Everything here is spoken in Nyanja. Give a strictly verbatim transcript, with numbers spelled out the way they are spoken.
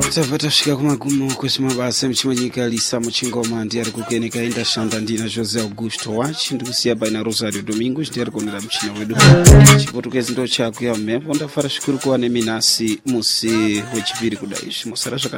Tavata shika kumagumo kwesima basa mchimanyika lisa mchingoma ndiyari kukeneka inda shanda ndina Jose Augusto Watch ndikusiya baina Rosario Domingo ndiyari kuonera mchina wedu chipotukezi ndo chako ya mepo ndafara shukuru kwa neminasi musi wechipiri kudaishi musara